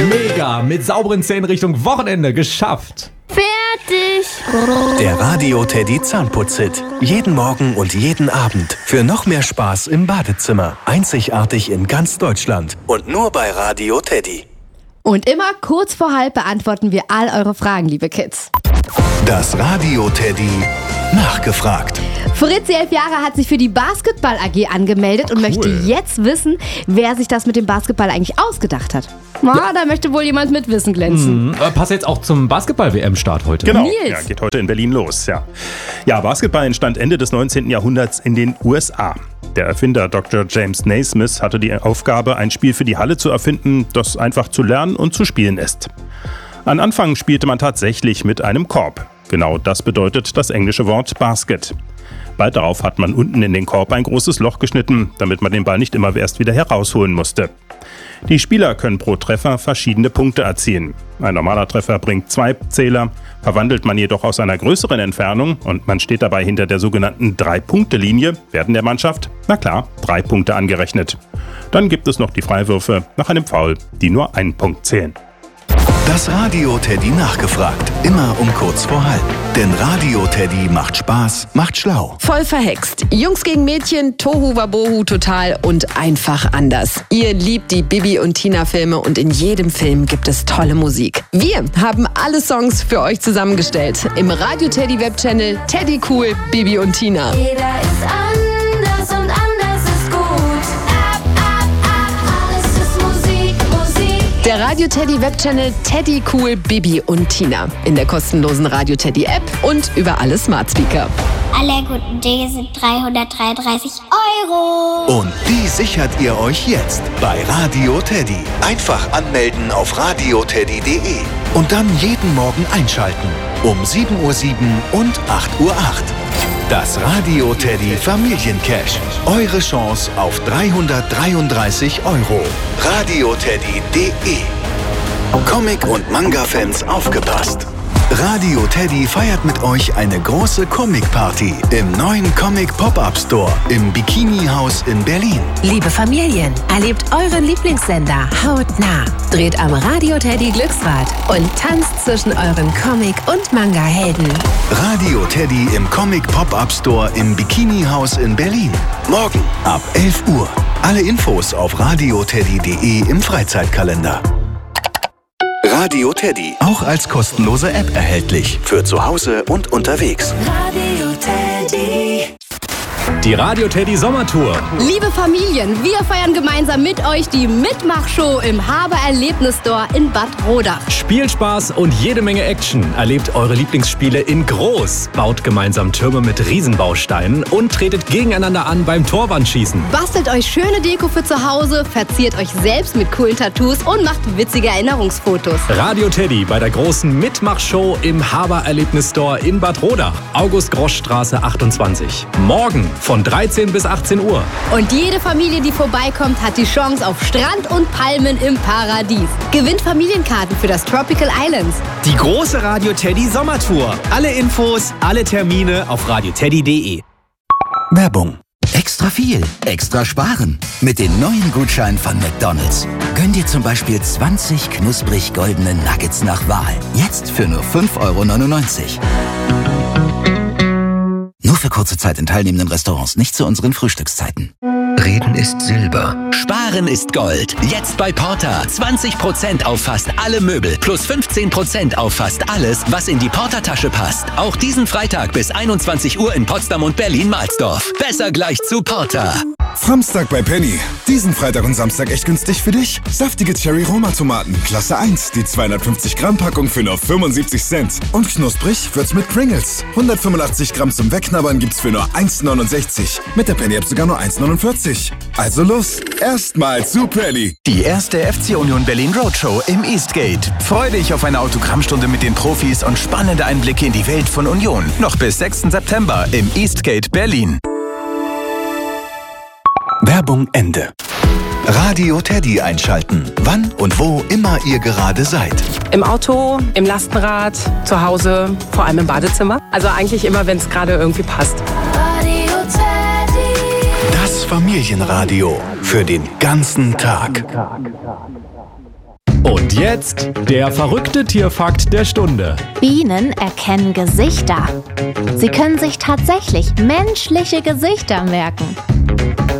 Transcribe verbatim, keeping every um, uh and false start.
Mega, mit sauberen Zähnen Richtung Wochenende geschafft. Fertig. Der Radio Teddy Zahnputz-Hit. Jeden Morgen und jeden Abend. Für noch mehr Spaß im Badezimmer. Einzigartig in ganz Deutschland. Und nur bei Radio Teddy. Und immer kurz vor halb beantworten wir all eure Fragen, liebe Kids. Das Radio Teddy nachgefragt. Fritzi, elf Jahre, hat sich für die Basketball-A G angemeldet und cool. möchte jetzt wissen, wer sich das mit dem Basketball eigentlich ausgedacht hat. Na, ja. Da möchte wohl jemand mit Wissen glänzen. Mhm. Passt jetzt auch zum Basketball-W M-Start heute. Genau, Nils. ja, geht heute in Berlin los. Ja. ja, Basketball entstand Ende des neunzehnten Jahrhunderts in den U S A. Der Erfinder Doktor James Naismith hatte die Aufgabe, ein Spiel für die Halle zu erfinden, das einfach zu lernen und zu spielen ist. An Anfang spielte man tatsächlich mit einem Korb. Genau das bedeutet das englische Wort Basket. Bald darauf hat man unten in den Korb ein großes Loch geschnitten, damit man den Ball nicht immer erst wieder herausholen musste. Die Spieler können pro Treffer verschiedene Punkte erzielen. Ein normaler Treffer bringt zwei Zähler, verwandelt man jedoch aus einer größeren Entfernung und man steht dabei hinter der sogenannten Drei-Punkte-Linie, werden der Mannschaft, na klar, drei Punkte angerechnet. Dann gibt es noch die Freiwürfe nach einem Foul, die nur einen Punkt zählen. Das Radio Teddy nachgefragt. Immer um kurz vor halb. Denn Radio Teddy macht Spaß, macht schlau. Voll verhext. Jungs gegen Mädchen, Tohu Wabohu total und einfach anders. Ihr liebt die Bibi und Tina Filme und in jedem Film gibt es tolle Musik. Wir haben alle Songs für euch zusammengestellt. Im Radio Teddy Webchannel Teddy Cool, Bibi und Tina. Jeder ist anders und anders ist gut. Ab, ab, ab, alles ist Musik, Musik. Der Radio Teddy Webchannel Teddy Cool, Bibi und Tina. In der kostenlosen Radio Teddy App und über alle Smart Speaker. Alle guten Dinge sind dreihundertdreiunddreißig Euro. Und die sichert ihr euch jetzt bei Radio Teddy. Einfach anmelden auf radio teddy punkt de und dann jeden Morgen einschalten. Um sieben Uhr sieben und acht Uhr acht. Das Radio Teddy Familiencash. Eure Chance auf dreihundertdreiunddreißig Euro. radio teddy punkt de. Comic- und Manga-Fans aufgepasst. Radio Teddy feiert mit euch eine große Comic-Party im neuen Comic-Pop-Up-Store im Bikini-Haus in Berlin. Liebe Familien, erlebt euren Lieblingssender hautnah. Dreht am Radio Teddy Glücksrad und tanzt zwischen euren Comic- und Manga-Helden. Radio Teddy im Comic-Pop-Up-Store im Bikini-Haus in Berlin. Morgen ab elf Uhr. Alle Infos auf radio teddy punkt de im Freizeitkalender. Radio Teddy, auch als kostenlose App erhältlich. Für zu Hause und unterwegs. Radio Teddy. Die Radio Teddy Sommertour. Liebe Familien, wir feiern gemeinsam mit euch die Mitmachshow im Haber Erlebnis Store in Bad Rodach. Spielspaß und jede Menge Action. Erlebt eure Lieblingsspiele in groß. Baut gemeinsam Türme mit Riesenbausteinen und tretet gegeneinander an beim Torwandschießen. Bastelt euch schöne Deko für zu Hause, verziert euch selbst mit coolen Tattoos und macht witzige Erinnerungsfotos. Radio Teddy bei der großen Mitmachshow im Haber Erlebnis Store in Bad Rodach. August-Grosch-Straße achtundzwanzig. Morgen von dreizehn bis achtzehn Uhr. Und jede Familie, die vorbeikommt, hat die Chance auf Strand und Palmen im Paradies. Gewinnt Familienkarten für das Tropical Islands. Die große Radio Teddy Sommertour. Alle Infos, alle Termine auf radio teddy punkt de. Werbung. Extra viel, extra sparen. Mit den neuen Gutscheinen von McDonald's. Gönn dir zum Beispiel zwanzig knusprig goldene Nuggets nach Wahl. Jetzt für nur fünf Euro neunundneunzig. Nur für kurze Zeit in teilnehmenden Restaurants, nicht zu unseren Frühstückszeiten. Reden ist Silber. Sparen ist Gold. Jetzt bei Porter. zwanzig Prozent auf fast alle Möbel. Plus fünfzehn Prozent auf fast alles, was in die Porter-Tasche passt. Auch diesen Freitag bis einundzwanzig Uhr in Potsdam und Berlin-Mahlsdorf. Besser gleich zu Porter. Samstag bei Penny. Diesen Freitag und Samstag echt günstig für dich. Saftige Cherry-Roma-Tomaten, Klasse eins. Die zweihundertfünfzig Gramm Packung für nur fünfundsiebzig Cent. Und knusprig wird's mit Pringles. hundertfünfundachtzig Gramm zum Wegknabbern gibt's für nur eins neunundsechzig. Mit der Penny-App sogar nur eins neunundvierzig. Also los, erstmal zu Penny. Die erste F C Union Berlin Roadshow im Eastgate. Freu dich auf eine Autogrammstunde mit den Profis und spannende Einblicke in die Welt von Union. Noch bis sechsten September im Eastgate Berlin. Werbung Ende. Radio Teddy einschalten. Wann und wo immer ihr gerade seid. Im Auto, im Lastenrad, zu Hause, vor allem im Badezimmer. Also eigentlich immer, wenn es gerade irgendwie passt. Radio Teddy. Das Familienradio für den ganzen Tag. Und jetzt der verrückte Tierfakt der Stunde. Bienen erkennen Gesichter. Sie können sich tatsächlich menschliche Gesichter merken.